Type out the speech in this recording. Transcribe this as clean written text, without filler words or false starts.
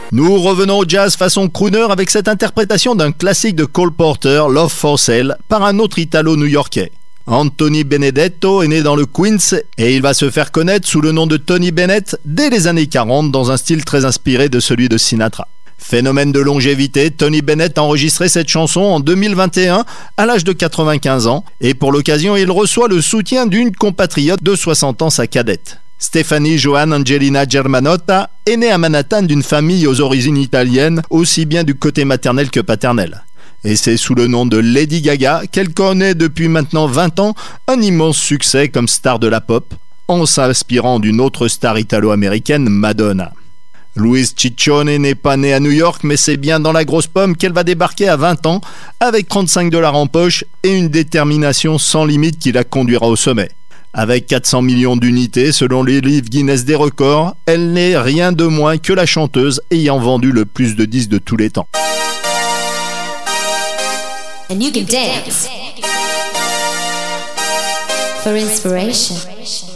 Nous revenons au jazz façon crooner avec cette interprétation d'un classique de Cole Porter, Love for Sale, par un autre Italo-New-Yorkais. Anthony Benedetto est né dans le Queens et il va se faire connaître sous le nom de Tony Bennett dès les années 40 dans un style très inspiré de celui de Sinatra. Phénomène de longévité, Tony Bennett a enregistré cette chanson en 2021 à l'âge de 95 ans et pour l'occasion il reçoit le soutien d'une compatriote de 60 ans, sa cadette. Stephanie Joanne Angelina Germanotta est née à Manhattan d'une famille aux origines italiennes, aussi bien du côté maternel que paternel. Et c'est sous le nom de Lady Gaga qu'elle connaît depuis maintenant 20 ans un immense succès comme star de la pop, en s'inspirant d'une autre star italo-américaine, Madonna. Louise Ciccione n'est pas née à New York, mais c'est bien dans la grosse pomme qu'elle va débarquer à 20 ans, avec $35 en poche et une détermination sans limite qui la conduira au sommet. Avec 400 millions d'unités selon les livres Guinness des records, elle n'est rien de moins que la chanteuse ayant vendu le plus de disques de tous les temps. And you can dance for inspiration.